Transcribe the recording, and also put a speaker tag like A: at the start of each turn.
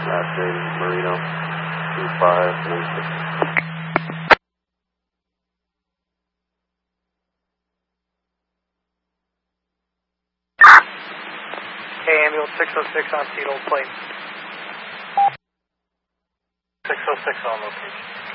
A: Last name Marino, 2596.
B: Okay, ambulance 606 on Seattle plane. 606 on location.